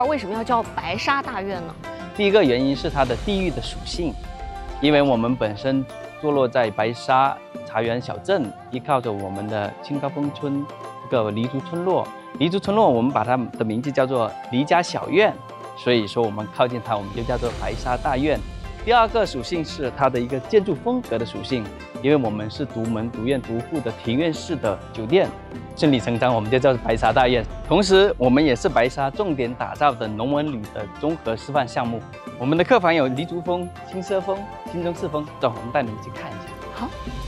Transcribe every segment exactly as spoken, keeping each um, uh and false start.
为什么要叫白沙大院呢？ 第一个原因是它的地域的属性，因为我们本身坐落在白沙茶园小镇，依靠着我们的青高峰村这个黎族村落。黎族村落我们把它的名字叫做黎家小院，所以说我们靠近它，我们就叫做白沙大院。第二个属性是它的一个建筑风格的属性，因为我们是独门独院独户的庭院式的酒店，顺理成章我们就叫白沙大院。同时，我们也是白沙重点打造的龙纹旅的综合示范项目。我们的客房有黎族风、轻奢风、新中式风，走，我们带你们去看一下。 好，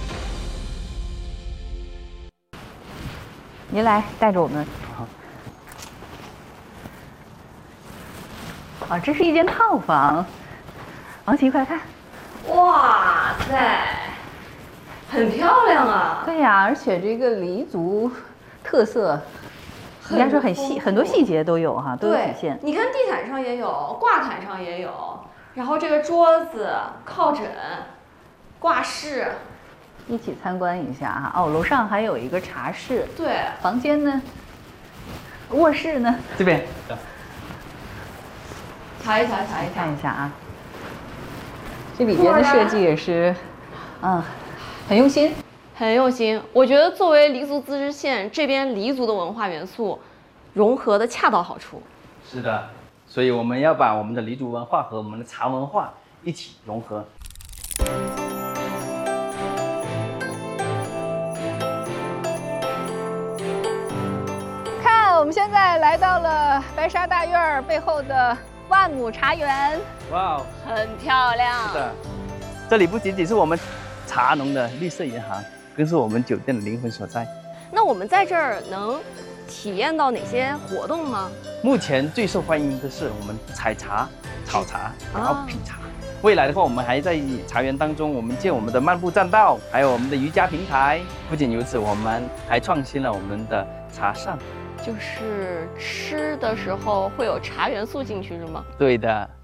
您来带着我们。 好。 啊，这是一间套房。王琦，快看！ 哇塞，很漂亮啊！ 对呀，而且这个黎族特色，应该说很细，很多细节都有哈，都有体现。 你看地毯上也有，挂毯上也有，然后这个桌子、靠枕、挂饰， 一起参观一下哈。哦，楼上还有一个茶室。 对， 房间呢？卧室呢？ 这边。 瞧一瞧，瞧一瞧， 看一下啊。这里边的设计也是，嗯，很用心， 很用心。我觉得作为黎族自治县，这边黎族的文化元素融合的恰到好处。 是的，所以我们要把我们的黎族文化和我们的茶文化一起融合。 看，我们现在来到了白沙大院背后的万亩茶园。 哇， 很漂亮。 是的，这里不仅仅是我们茶农的绿色银行，更是我们酒店的灵魂所在。 那我们在这儿能体验到哪些活动吗？ 目前最受欢迎的是我们采茶、炒茶，然后品茶。未来的话，我们还在茶园当中，我们建我们的漫步栈道，还有我们的瑜伽平台。不仅如此，我们还创新了我们的茶膳。 就是吃的时候会有茶元素进去是吗？ 对的。